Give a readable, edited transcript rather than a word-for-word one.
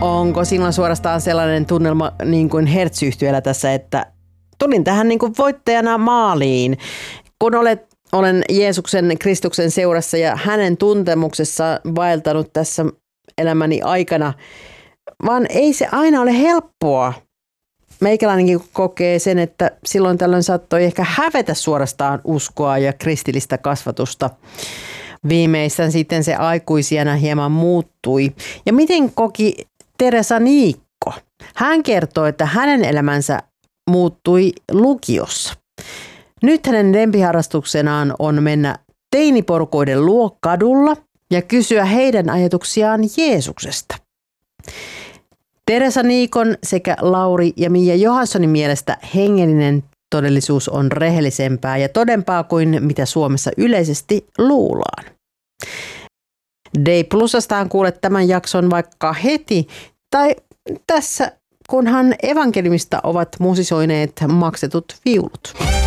Onko sinulla suorastaan sellainen tunnelma niin kuin Hertz-yhtyeellä tässä, että tulin tähän niin kuin voittajana maaliin, kun olen Jeesuksen Kristuksen seurassa ja hänen tuntemuksessa vaeltanut tässä elämäni aikana, vaan ei se aina ole helppoa. Meikäläinenkin kokee sen, että silloin tällöin saattoi ehkä hävetä suorastaan uskoa ja kristillistä kasvatusta. Viimeistään sitten se aikuisiänä hieman muuttui. Ja miten koki Teresa Niikko? Hän kertoo, että hänen elämänsä muuttui lukiossa. Nyt hänen lempiharrastuksenaan on mennä teiniporukoiden luo kadulla ja kysyä heidän ajatuksiaan Jeesuksesta. Teresa Niikon sekä Lauri ja Mia Johanssonin mielestä hengellinen todellisuus on rehellisempää ja todempaa kuin mitä Suomessa yleisesti luullaan. D+:staan kuulet tämän jakson vaikka heti tai tässä, kunhan evankeliumista ovat musisoineet maksetut viulut.